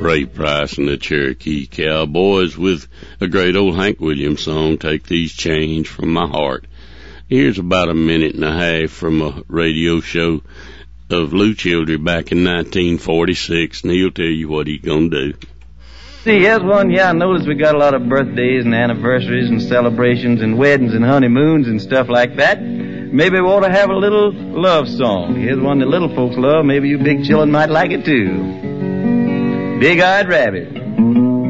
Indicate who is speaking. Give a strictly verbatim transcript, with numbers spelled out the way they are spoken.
Speaker 1: Ray Price and the Cherokee Cowboys with a great old Hank Williams song, Take These Chains From My Heart. Here's about a minute and a half from a radio show of Lou Childry back in nineteen forty-six, and he'll tell you what he's gonna do.
Speaker 2: See, here's one. Yeah, I noticed we got a lot of birthdays and anniversaries and celebrations and weddings and honeymoons and stuff like that. Maybe we ought to have a little love song. Here's one that little folks love. Maybe you big children might like it too. Big-eyed rabbit.